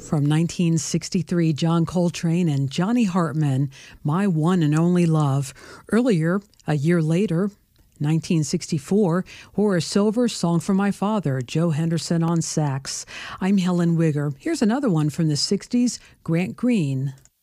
From 1963, John Coltrane and Johnny Hartman, My One and Only Love. Earlier, a year later, 1964, Horace Silver, Song for My Father, Joe Henderson on sax. I'm Helen Wigger. Here's another one from the 60s, Grant Green.